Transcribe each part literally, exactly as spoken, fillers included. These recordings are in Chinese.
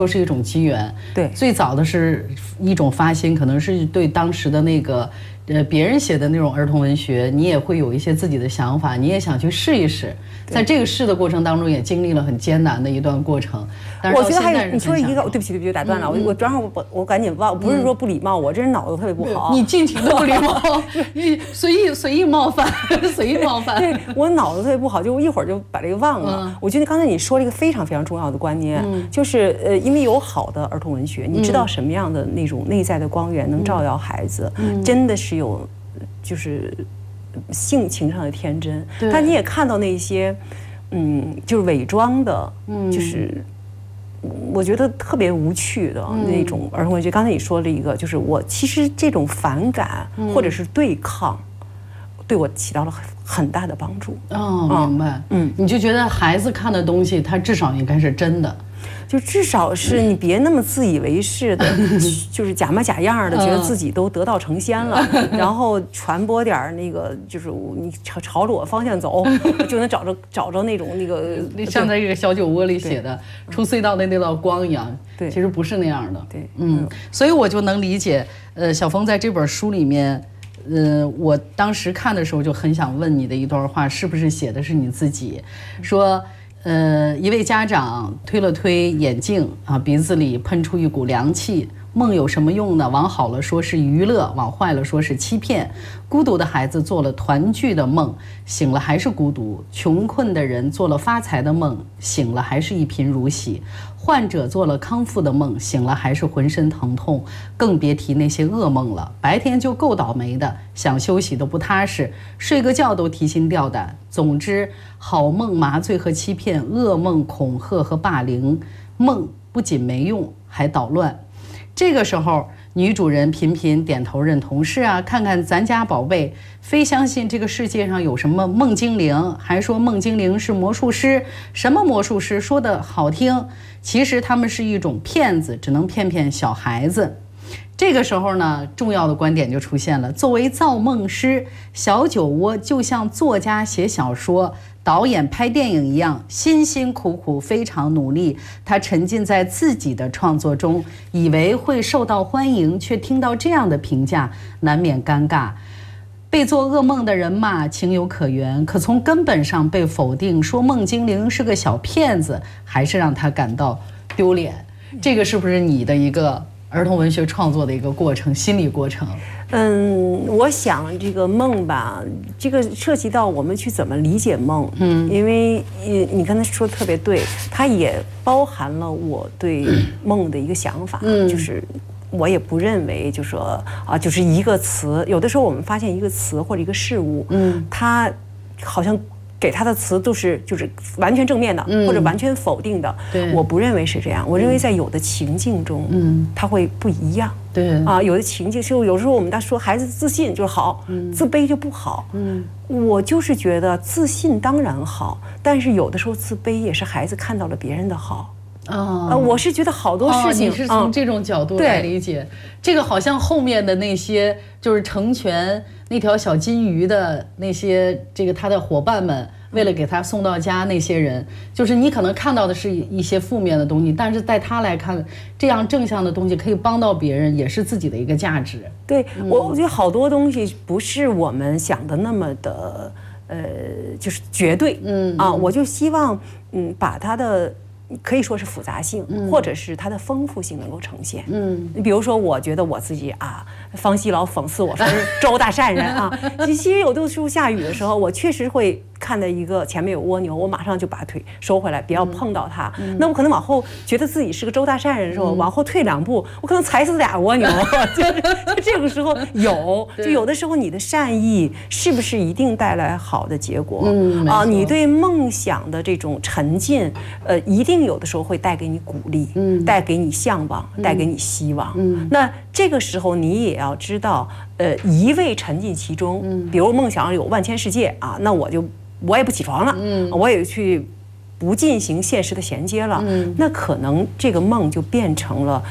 都是一种机缘。 对， 最早的是一种发心，可能是对当时的那个呃别人写的那种儿童文学，你也会有一些自己的想法，你也想去试一试。在这个试的过程当中，也经历了很艰难的一段过程。但是我觉得还有你说一个，对不起对不起，打断了，我我正好我我赶紧忘，不是说不礼貌，我这人脑子特别不好。 你尽情的不礼貌，你随意随意冒犯，随意冒犯。 对，我脑子特别不好，就一会儿就把这个忘了。 嗯、 我觉得刚才你说了一个非常非常重要的观念，嗯、就是呃，因为有好的儿童文学，你知道什么样的那种内在的光源能照耀孩子，嗯、真的是有，就是性情上的天真。但你也看到那些，嗯，就是伪装的，嗯、就是。我觉得特别无趣的那种儿童文学。刚才你说了一个，就是我其实这种反感或者是对抗，对我起到了很很大的帮助。 哦，明白。嗯，你就觉得孩子看的东西，他至少应该是真的。 就至少是你别那么自以为是的，就是假模假样的，觉得自己都得道成仙了，然后传播点那个，就是你朝朝着我方向走，就能找着找着那种那个， 像在这个小酒窝里写的出隧道的那道光一样。对，其实不是那样的。 对， 嗯，所以我就能理解，呃，小峰在这本书里面，呃，我当时看的时候就很想问你的一段话，是不是写的是你自己？说。呃，一位家长推了推眼镜啊，鼻子里喷出一股凉气。梦有什么用呢？往好了说是娱乐，往坏了说是欺骗。孤独的孩子做了团聚的梦，醒了还是孤独；穷困的人做了发财的梦，醒了还是一贫如洗；患者做了康复的梦，醒了还是浑身疼痛。更别提那些噩梦了。白天就够倒霉的，想休息都不踏实，睡个觉都提心吊胆。总之，好梦麻醉和欺骗，噩梦恐吓和霸凌，梦不仅没用，还捣乱。这个时候，女主人频频点头认同。是啊，看看咱家宝贝，非相信这个世界上有什么梦精灵，还说梦精灵是魔术师。什么魔术师？说的好听，其实他们是一种骗子，只能骗骗小孩子。这个时候呢，重要的观点就出现了。作为造梦师，小酒窝就像作家写小说、导演拍电影一样，辛辛苦苦，非常努力。他沉浸在自己的创作中，以为会受到欢迎，却听到这样的评价，难免尴尬。被做噩梦的人嘛，情有可原，可从根本上被否定，说梦精灵是个小骗子，还是让他感到丢脸。这个是不是你的一个儿童文学创作的一个过程，心理过程？ 嗯，我想这个梦吧，这个涉及到我们去怎么理解梦。嗯，因为你你刚才说的特别对，它也包含了我对梦的一个想法，嗯、就是我也不认为，就说啊，就是一个词，有的时候我们发现一个词或者一个事物，嗯，它好像。给他的词都是就是完全正面的，嗯、或者完全否定的。对，我不认为是这样。我认为在有的情境中，嗯，它会不一样。 对啊，有的情境就有时候我们在说孩子自信就好，嗯、自卑就不好。嗯，我就是觉得自信当然好，但是有的时候自卑也是孩子看到了别人的好。 哦、 呃，我是觉得好多事情， 哦、你是从这种角度来理解，嗯、这个好像后面的那些就是成全那条小金鱼的那些这个他的伙伴们，为了给他送到家那些人，就是你可能看到的是一些负面的东西，但是在他来看，这样正向的东西可以帮到别人，也是自己的一个价值。 对，嗯、我我觉得好多东西不是我们想的那么的，呃，就是绝对。嗯啊，我就希望嗯把它的。可以说是复杂性，嗯、或者是它的丰富性能够呈现。嗯，你比如说，我觉得我自己啊，方西老讽刺我说是周大善人啊。其实有的时候下雨的时候，我确实会看到一个前面有蜗牛，我马上就把腿收回来，不要碰到它。嗯、那我可能往后觉得自己是个周大善人的时候，嗯、往后退两步，我可能踩死俩蜗牛。就是这个时候有，就有的时候你的善意是不是一定带来好的结果？嗯啊，你对梦想的这种沉浸，呃，一定。有的时候会带给你鼓励，嗯，带给你向往，嗯、带给你希望。嗯，那这个时候你也要知道，呃，一味沉浸其中。嗯，比如梦想有万千世界啊，那我就我也不起床了，嗯，我也去不进行现实的衔接了。嗯，那可能这个梦就变成了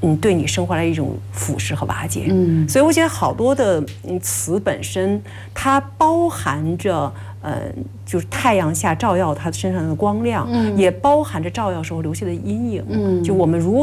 嗯，对你生活来一种腐蚀和瓦解。嗯，所以我觉得好多的嗯词本身，它包含着呃，就是太阳下照耀它身上的光亮，嗯，也包含着照耀时候留下的阴影。嗯，就我们如